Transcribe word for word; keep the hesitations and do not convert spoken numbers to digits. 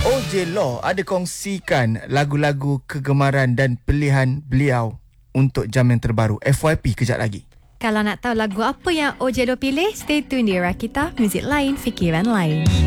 O J Law ada kongsikan lagu-lagu kegemaran dan pilihan beliau untuk jam yang terbaru. F Y P kejap lagi. Kalau nak tahu lagu apa yang O J Law pilih, stay tune di Rakita Music Lain, Fikiran Lain.